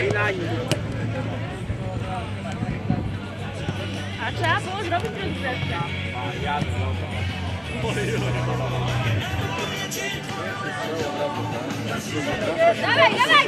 A trzeba było zrobić rozgrzewkę. Dawaj, dawaj!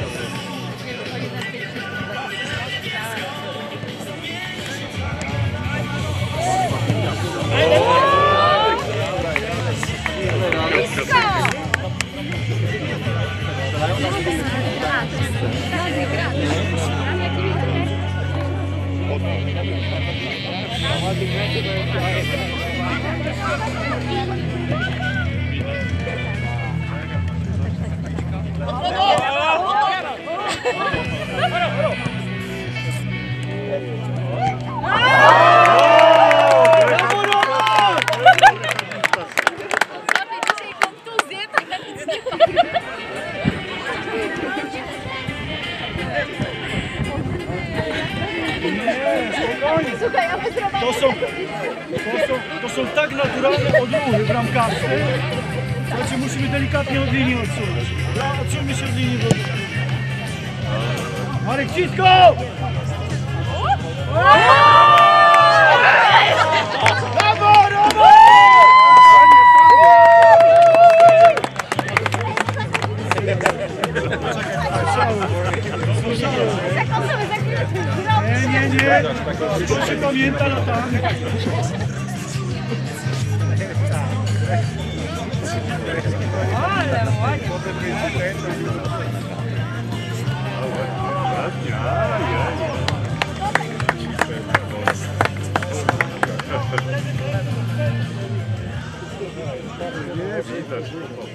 To są tak naturalne odruchy bramkarskie. Znaczy musimy delikatnie od linii odsunąć. Odsuńmy się od linii wody. Marek, cisko! Brawo, brawo! Nie. To się pamięta latami. Ale ładnie. Nie widać.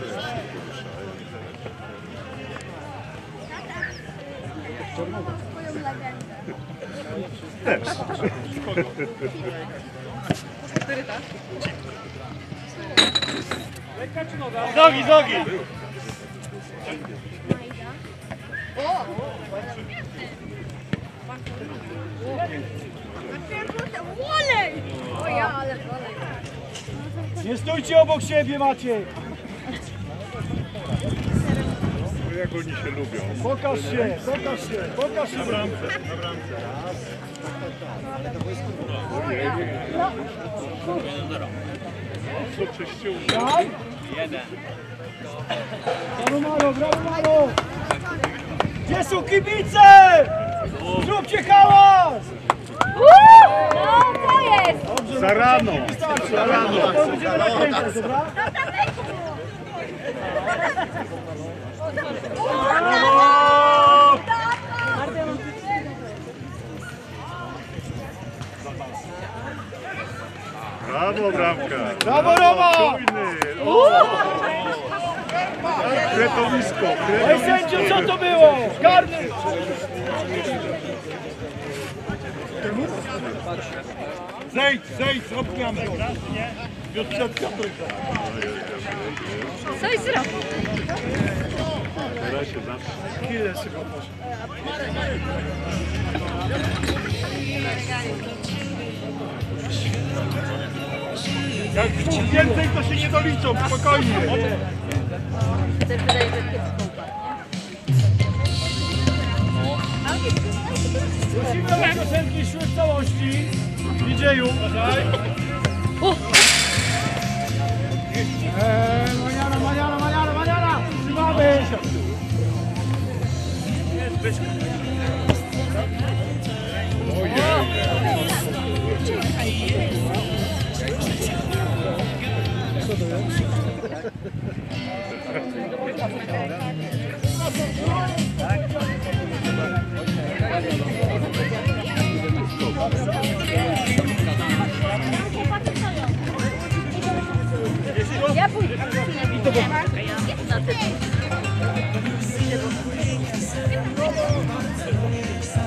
Też. Nogi, nogi! Nie stójcie obok siebie, Maciej! Jak oni się lubią. Pokaż się, pokaż się, pokaż się! Na bramce. Co czyścił? Tak? Brawo Maro, brawo Maro! Gdzie są kibice? Zróbcie hałas! No, to jest! Dobrze, Za rano. Wystarczy. Za rano. To będziemy nakręcać, dobra? Brawo, bramka. Brawo, Roma! Czujny. Kretowisko. Ej, sędzio, co to było? Karny! Zejdź, zrób pianę. Piotrzetka tylko. Coś zrobił. Teraz się zawsze. Chwilę szybko proszę. Jak dwóch więcej, to się nie doliczą, spokojnie. Też wydaje, że kiepską Musimy na piosenki szły w całości. Widzieju. Mariana! Trzymamy!